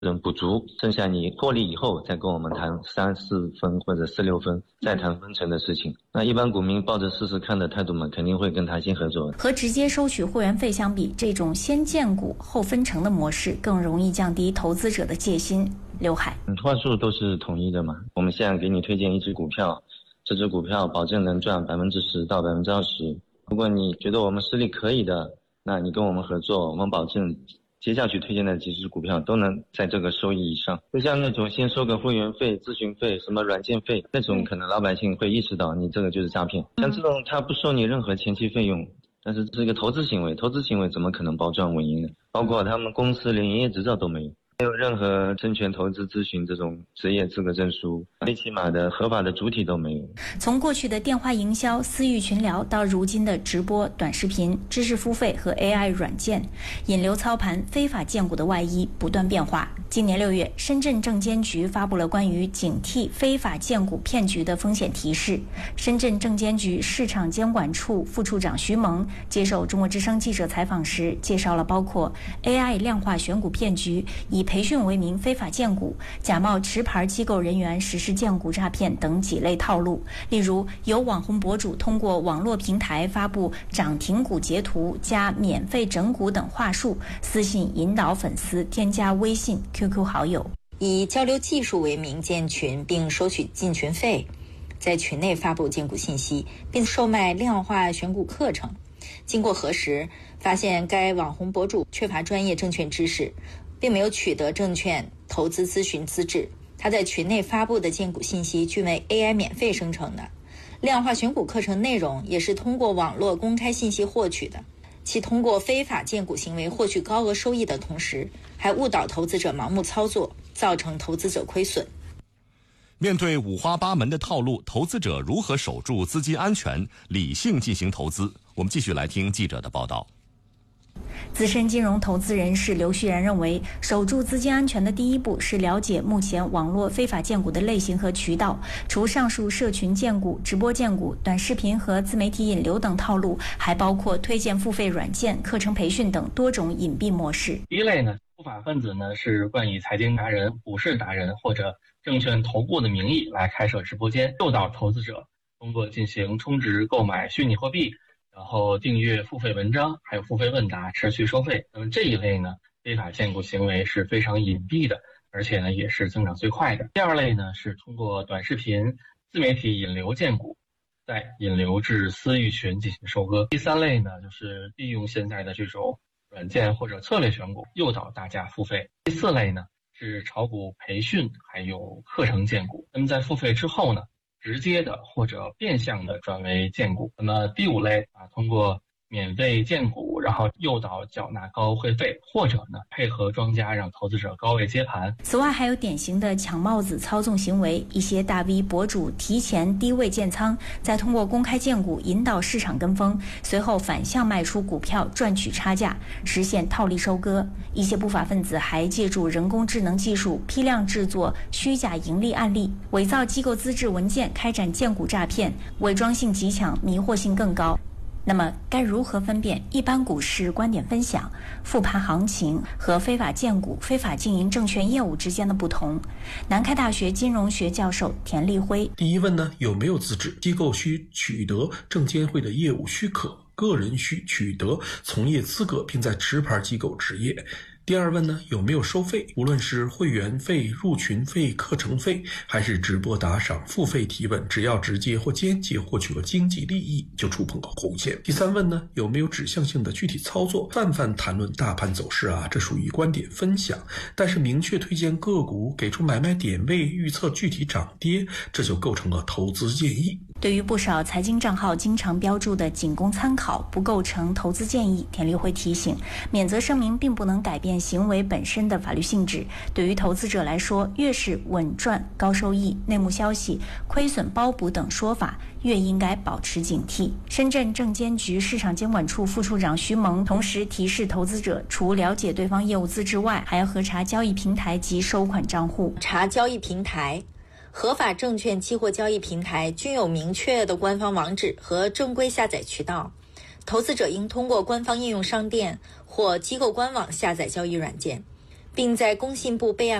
人补足，剩下你获利以后再跟我们谈3、4分或者4、6分，再谈分成的事情。那一般股民抱着试试看的态度嘛，肯定会跟他先合作。 和直接收取会员费相比，这种先荐股后分成的模式更容易降低投资者的戒心。刘海， 话术都是统一的嘛。我们现在给你推荐一只股票，这只股票保证能赚10%到20%。如果你觉得我们实力可以的，那你跟我们合作，我们保证接下去推荐的几只股票都能在这个收益以上。就像那种先收个会员费、咨询费、什么软件费，那种可能老百姓会意识到你这个就是诈骗。像这种他不收你任何前期费用，但是这是一个投资行为，投资行为怎么可能保赚稳赢呢？包括他们公司连营业执照都没有，没有任何证券投资咨询这种职业资格证书，最起码的合法的主体都没有。 从过去的电话营销、私域群聊到如今的直播、短视频、知识付费和 AI 软件，引流操盘、非法荐股的外衣不断变化。今年6月，深圳证监局发布了关于警惕非法荐股骗局的风险提示。深圳证监局市场监管处副处长徐萌接受中国之声记者采访时介绍了包括 AI 量化选股骗局、以培训为名非法荐股、假冒持牌机构人员实施荐股诈骗等几类套路。例如，有网红博主通过网络平台发布涨停股截图加免费整股等话术，私信引导粉丝添加微信、QQ 好友， 以交流技术为名建群并收取进群费，在群内发布荐股信息，并售卖量化选股课程。经过核实，发现该网红博主缺乏专业证券知识，并没有取得证券投资咨询资质。他在群内发布的荐股信息均为 AI 免费生成的，量化选股课程内容也是通过网络公开信息获取的。其通过非法荐股行为获取高额收益的同时，还误导投资者盲目操作，造成投资者亏损。 面对五花八门的套路，投资者如何守住资金安全，理性进行投资？我们继续来听记者的报道。 资深金融投资人士刘旭然认为，守住资金安全的第一步是了解目前网络非法荐股的类型和渠道。除上述社群荐股、直播荐股、短视频和自媒体引流等套路，还包括推荐付费软件、课程培训等多种隐蔽模式。 第一类呢，不法分子呢是冠以财经达人、股市达人或者证券头部的名义来开设直播间，诱导投资者通过进行充值购买虚拟货币，然后订阅付费文章，还有付费问答持续收费。那么这一类呢，非法荐股行为是非常隐蔽的，而且呢也是增长最快的。第二类呢是通过短视频、自媒体引流荐股，再引流至私域群进行收割。第三类呢就是利用现在的这种软件或者策略选股，诱导大家付费。第四类呢是炒股培训还有课程荐股，那么在付费之后呢，直接的或者变相的转为荐股。那么第五类通过免费荐股，然后诱导缴纳高会费，或者呢配合庄家让投资者高位接盘。 此外，还有典型的抢帽子操纵行为，一些大 V 博主提前低位建仓，再通过公开荐股引导市场跟风，随后反向卖出股票赚取差价，实现套利收割。一些不法分子还借助人工智能技术批量制作虚假盈利案例，伪造机构资质文件开展荐股诈骗，伪装性极强，迷惑性更高。那么该如何分辨一般股市观点分享、复盘行情和非法荐股、非法经营证券业务之间的不同？南开大学金融学教授田立辉： 第一问呢，有没有资质？机构需取得证监会的业务许可，个人需取得从业资格，并在持牌机构执业。第二问呢，有没有收费？无论是会员费、入群费、课程费，还是直播打赏、付费提问，只要直接或间接获取了经济利益，就触碰到红线。第三问呢，有没有指向性的具体操作？泛泛谈论大盘走势这属于观点分享，但是明确推荐个股，给出买卖点位，预测具体涨跌，这就构成了投资建议。 对于不少财经账号经常标注的仅供参考，不构成投资建议，田立辉提醒，免责声明并不能改变行为本身的法律性质。对于投资者来说，越是稳赚、高收益、内幕消息、亏损包补等说法，越应该保持警惕。深圳证监局市场监管处副处长徐萌同时提示投资者，除了解对方业务资质外，还要核查交易平台及收款账户。 查交易平台，合法证券期货交易平台均有明确的官方网址和正规下载渠道，投资者应通过官方应用商店或机构官网下载交易软件， 并在工信部备案